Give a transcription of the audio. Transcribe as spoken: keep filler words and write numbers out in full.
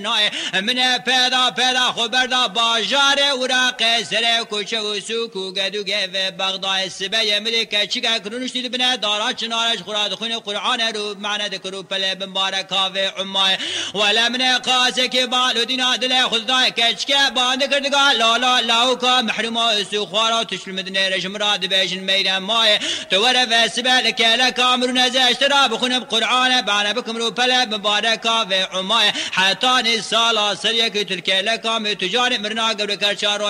من پیدا پیدا خبر دا باجار ورا قصر کوچه و سوق و گدو گه بغداد سبه ملک چیکا کرونش دید بنا دارا چنارش خوراد خون قرآن رو معنی دکرو پله بمبارکا و عمای ولا من قاسه که بالو دینا دل خدا کچکه باند کردگا لالا لاوکا محروم سو خوارا تشل مدنه رجم راد بیشن میدن مای تو ور و سبه لکه کامرون از اشترا بخون قرآن بعنا بکم رو پله بمبارکا و عمای حتی سالا سریع که ترکیه لکام تجار مرنا قبل کرچارو